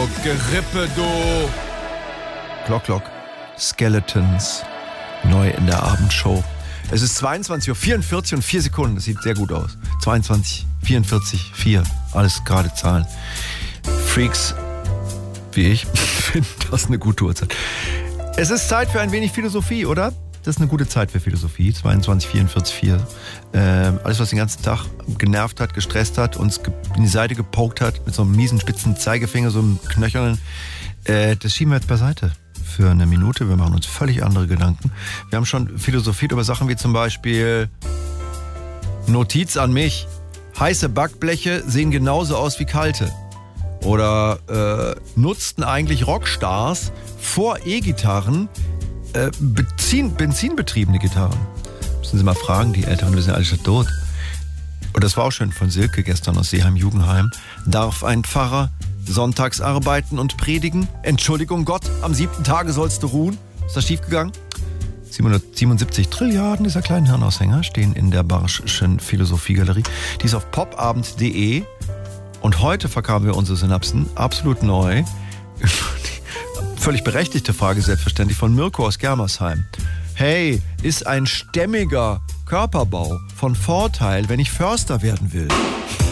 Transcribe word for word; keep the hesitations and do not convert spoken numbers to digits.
Gerippe, du. Glock, Glock. Skeletons. Neu in der Abendshow. Es ist zweiundzwanzig Uhr vierundvierzig und vier Sekunden. Das sieht sehr gut aus. zweiundzwanzig, vierundvierzig, vier. Alles gerade Zahlen. Freaks wie ich finden das eine gute Uhrzeit. Es ist Zeit für ein wenig Philosophie, oder? Das ist eine gute Zeit für Philosophie. zweiundzwanzig, vierundvierzig, vier. Ähm, alles, was den ganzen Tag genervt hat, gestresst hat, uns in die Seite gepokt hat, mit so einem miesen, spitzen Zeigefinger, so einem knöchernen, äh, das schieben wir jetzt beiseite für eine Minute. Wir machen uns völlig andere Gedanken. Wir haben schon philosophiert über Sachen wie zum Beispiel Notiz an mich. Heiße Backbleche sehen genauso aus wie kalte. Oder äh, nutzten eigentlich Rockstars vor E-Gitarren äh, Benzin, benzinbetriebene Gitarren? Müssen Sie mal fragen, die Älteren, wir sind alle schon tot. Und das war auch schön von Silke gestern aus Seeheim-Jugendheim. Darf ein Pfarrer sonntags arbeiten und predigen? Entschuldigung Gott, am siebten Tage sollst du ruhen. Ist das schiefgegangen? siebenhundertsiebenundsiebzig Trilliarden dieser kleinen Hirnaushänger stehen in der Barschschen Philosophiegalerie. Die ist auf popabend punkt de. Und heute verkamen wir unsere Synapsen absolut neu. Völlig berechtigte Frage, selbstverständlich, von Mirko aus Germersheim. Hey, ist ein stämmiger Körperbau von Vorteil, wenn ich Förster werden will?